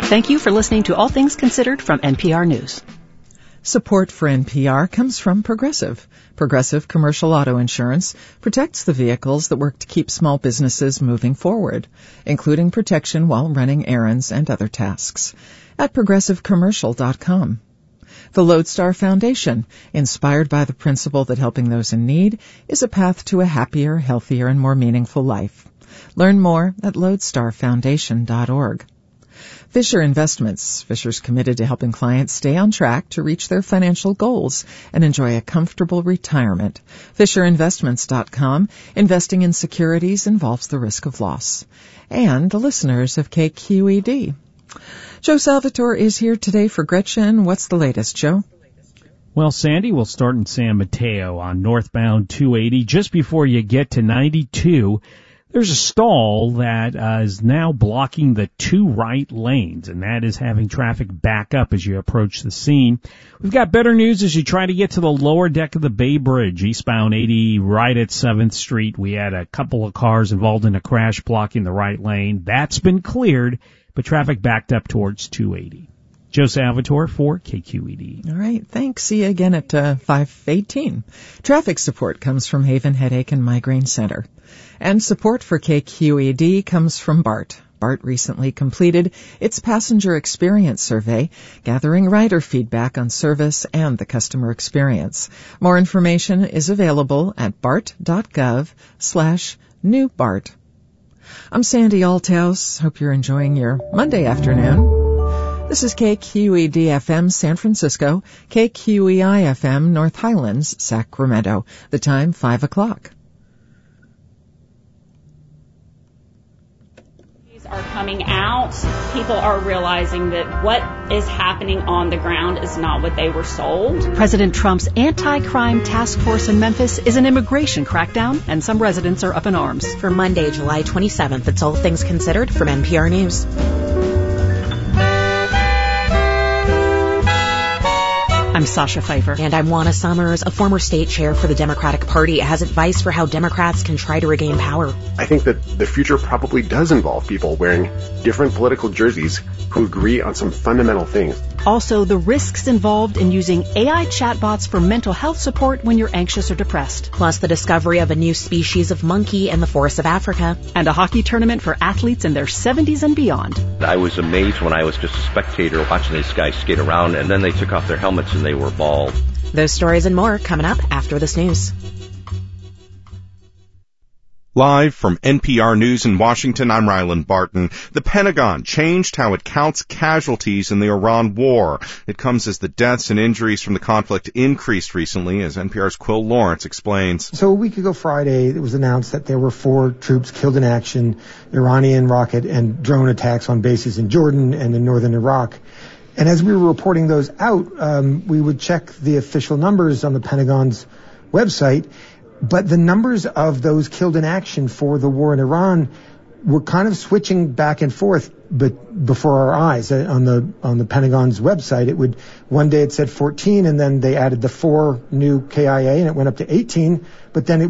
Thank you for listening to All Things Considered from NPR News. Support for NPR comes from Progressive. Progressive Commercial Auto Insurance protects the vehicles that work to keep small businesses moving forward, including protection while running errands and other tasks. At ProgressiveCommercial.com. The Lodestar Foundation, inspired by the principle that helping those in need is a path to a happier, healthier, and more meaningful life. Learn more at lodestarfoundation.org. Fisher Investments. Fisher's committed to helping clients stay on track to reach their financial goals and enjoy a comfortable retirement. FisherInvestments.com. Investing in securities involves the risk of loss. And the listeners of KQED. Joe Salvatore is here today for Gretchen. What's the latest, Joe? Well, Sandy, we'll start in San Mateo on northbound 280. Just before you get to 92, there's a stall that is now blocking the two right lanes, and that is having traffic back up as you approach the scene. We've got better news as you try to get to the lower deck of the Bay Bridge, eastbound 80, right at 7th Street. We had a couple of cars involved in a crash blocking the right lane. That's been cleared, but traffic backed up towards 280. Joe Salvatore for KQED. All right, thanks. See you again at 5:18. Traffic support comes from Haven Headache and Migraine Center. And support for KQED comes from BART. BART recently completed its passenger experience survey, gathering rider feedback on service and the customer experience. More information is available at bart.gov/new BART. I'm Sandy Althouse. Hope you're enjoying your Monday afternoon. This is KQED-FM San Francisco, KQEI-FM North Highlands, Sacramento. The time, 5 o'clock. Are coming out. People are realizing that what is happening on the ground is not what they were sold. President Trump's anti-crime task force in Memphis is an immigration crackdown, and some residents are up in arms. For Monday, July 27th, it's All Things Considered from NPR News. I'm Sasha Pfeiffer. And I'm Juana Summers. A former state chair for the Democratic Party has advice for how Democrats can try to regain power. I think that the future probably does involve people wearing different political jerseys who agree on some fundamental things. Also, the risks involved in using AI chatbots for mental health support when you're anxious or depressed. Plus the discovery of a new species of monkey in the forests of Africa. And a hockey tournament for athletes in their 70s and beyond. I was amazed when I was just a spectator watching these guys skate around, and then they took off their helmets and they were bald. Those stories and more coming up after this news. Live from NPR News in Washington, I'm Ryland Barton. The Pentagon changed how it counts casualties in the Iran war. It comes as the deaths and injuries from the conflict increased recently, as NPR's Quill Lawrence explains. So a week ago Friday, it was announced that there were 4 troops killed in action, Iranian rocket and drone attacks on bases in Jordan and in northern Iraq. And as we were reporting those out, we would check the official numbers on the Pentagon's website. But the numbers of those killed in action for the war in Iran were kind of switching back and forth, but before our eyes on the Pentagon's website. It would, one day it said 14, and then they added the 4 new KIA, and it went up to 18. But then it